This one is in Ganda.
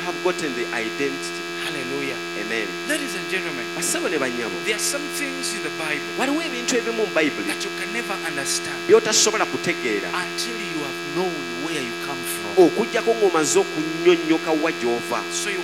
have gotten the identity. Hallelujah. Amen. Ladies and gentlemen, Basebo ne banyabo. there are some things in the Bible Waliwo ebintu ebimu mu Bayibuli that you can never understand by'otasobola kutegeera until you have known where you come from. okuggyako ng'omaze okunnyonnyoka wa gy'ova. So you